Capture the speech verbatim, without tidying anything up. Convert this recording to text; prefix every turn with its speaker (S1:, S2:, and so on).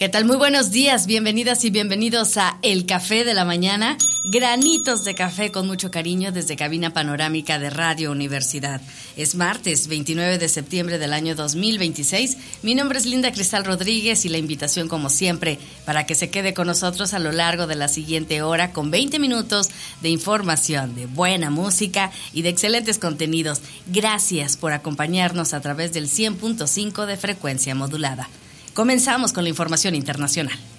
S1: ¿Qué tal? Muy buenos días, bienvenidas y bienvenidos a El Café de la Mañana, granitos de café con mucho cariño desde cabina panorámica de Radio Universidad. Es martes veintinueve de septiembre del año dos mil veintiséis. Mi nombre es Linda Cristal Rodríguez y la invitación, como siempre, para que se quede con nosotros a lo largo de la siguiente hora con veinte minutos de información, de buena música y de excelentes contenidos. Gracias por acompañarnos a través del cien punto cinco de frecuencia modulada. Comenzamos con la información internacional.